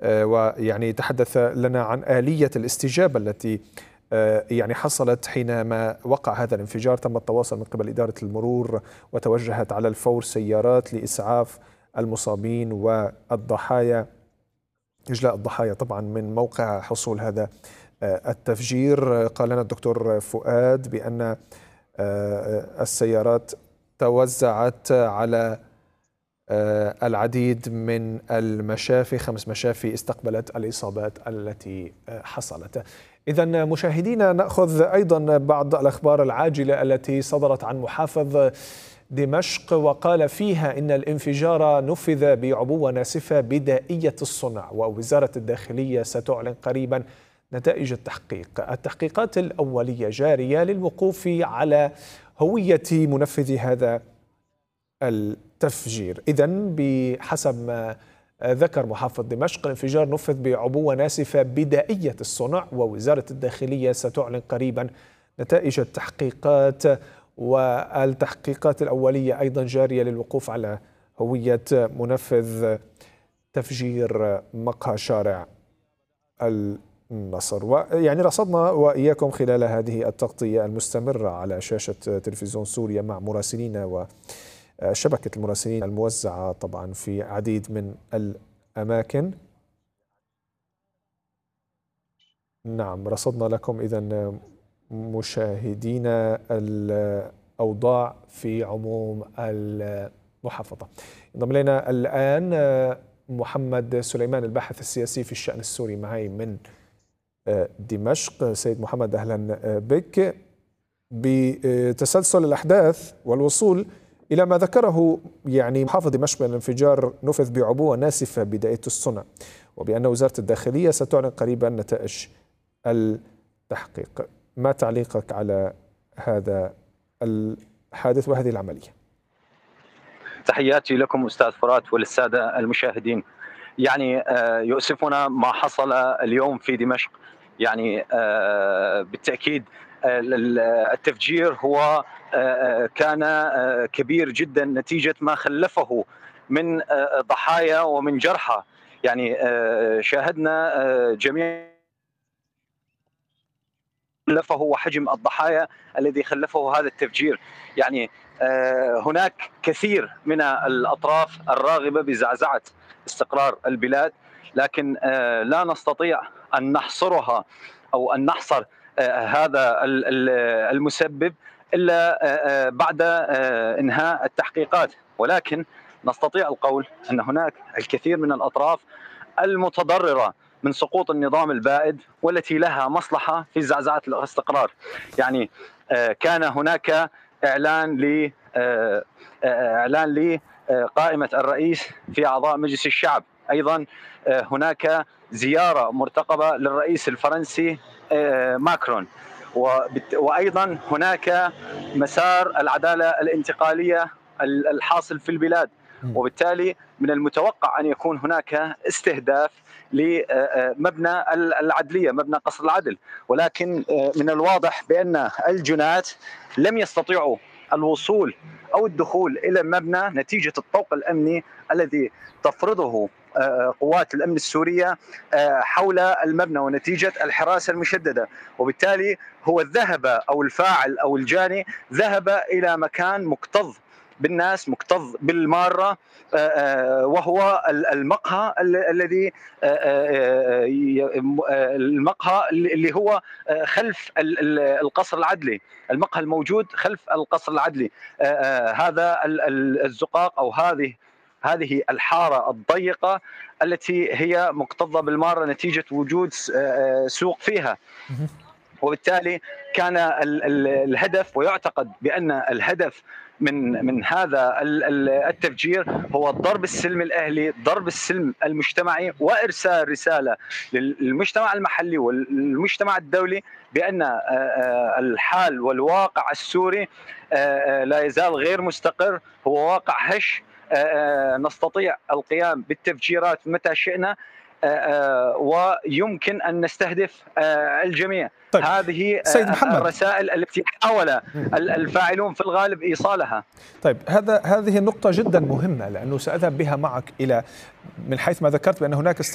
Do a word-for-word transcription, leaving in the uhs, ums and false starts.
ويعني تحدث لنا عن آلية الاستجابة التي يعني حصلت حينما وقع هذا الانفجار. تم التواصل من قبل إدارة المرور وتوجهت على الفور سيارات لإسعاف المصابين والضحايا، إجلاء الضحايا طبعا من موقع حصول هذا التفجير. قال لنا الدكتور فؤاد بأن السيارات توزعت على العديد من المشافي، خمس مشافي استقبلت الإصابات التي حصلت. إذن مشاهدينا نأخذ أيضا بعض الأخبار العاجلة التي صدرت عن محافظ دمشق، وقال فيها إن الانفجار نفذ بعبوة ناسفة بدائية الصنع، ووزارة الداخلية ستعلن قريبا نتائج التحقيق. التحقيقات الأولية جارية للوقوف على هوية منفذ هذا التفجير. إذن بحسب ما ذكر محافظ دمشق الانفجار نفذ بعبوة ناسفة بدائية الصنع، ووزارة الداخلية ستعلن قريبا نتائج التحقيقات، والتحقيقات الأولية أيضا جارية للوقوف على هوية منفذ تفجير مقهى شارع النصر. ويعني رصدنا وإياكم خلال هذه التغطية المستمرة على شاشة تلفزيون سوريا مع مراسلين وشبكة المراسلين الموزعة طبعا في عديد من الأماكن. نعم، رصدنا لكم إذن مشاهدينا الأوضاع في عموم المحافظة. انضم إلينا الآن محمد سليمان الباحث السياسي في الشأن السوري معي من دمشق. سيد محمد أهلا بك. بتسلسل الأحداث والوصول إلى ما ذكره يعني محافظ دمشق بأن الانفجار نفذ بعبوة ناسفة بدائية الصنع، وبأن وزارة الداخلية ستعلن قريبا نتائج التحقيق، ما تعليقك على هذا الحادث وهذه العملية؟ تحياتي لكم أستاذ فرات وللسادة المشاهدين. يعني يؤسفنا ما حصل اليوم في دمشق. يعني بالتأكيد التفجير هو كان كبير جدا نتيجة ما خلفه من ضحايا ومن جرحى. يعني شاهدنا جميع خلفه وحجم الضحايا الذي خلفه هذا التفجير. يعني هناك كثير من الأطراف الراغبة بزعزعة استقرار البلاد، لكن لا نستطيع أن نحصرها أو أن نحصر هذا المسبب إلا بعد إنهاء التحقيقات. ولكن نستطيع القول أن هناك الكثير من الأطراف المتضررة من سقوط النظام البائد والتي لها مصلحة في زعزعة الاستقرار. يعني كان هناك إعلان ل إعلان لقائمة الرئيس في أعضاء مجلس الشعب، أيضا هناك زيارة مرتقبة للرئيس الفرنسي ماكرون، وأيضا هناك مسار العدالة الانتقالية الحاصل في البلاد. وبالتالي من المتوقع أن يكون هناك استهداف لمبنى العدلية، مبنى قصر العدل. ولكن من الواضح بأن الجنات لم يستطيعوا الوصول أو الدخول إلى المبنى نتيجة الطوق الأمني الذي تفرضه قوات الأمن السورية حول المبنى ونتيجة الحراسة المشددة. وبالتالي هو ذهب أو الفاعل أو الجاني ذهب إلى مكان مكتظ بالناس، مكتظ بالمارة، وهو المقهى الذي المقهى اللي هو خلف القصر العدلي، المقهى الموجود خلف القصر العدلي. هذا الزقاق أو هذه هذه الحارة الضيقة التي هي مكتظة بالمارة نتيجة وجود سوق فيها. وبالتالي كان الهدف، ويعتقد بأن الهدف من من هذا التفجير هو ضرب السلم الأهلي، ضرب السلم المجتمعي، وإرسال رسالة للمجتمع المحلي والمجتمع الدولي بأن الحال والواقع السوري لا يزال غير مستقر، هو واقع هش. نستطيع القيام بالتفجيرات متى شئنا، ويمكن أن نستهدف الجميع. طيب. هذه سيد محمد، الرسائل التي حاول الفاعلون في الغالب إيصالها. طيب، هذا هذه النقطة جدا مهمة، لأنه سأذهب بها معك إلى من حيث ما ذكرت بأن هناك